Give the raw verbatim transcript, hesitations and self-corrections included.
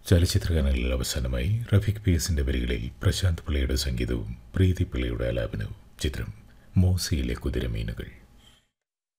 ചലച്ചിത്രഗാനങ്ങളിൽ അവസാനമായി റഫീഖ് പി എസിന്റെ വരികളിൽ പ്രശാന്ത് പിള്ളയുടെ സംഗീതവും പ്രീതി പിള്ളയുടെ ആലാപനവും. ചിത്രം മോസിയിലെ കുതിരമീനുകൾ.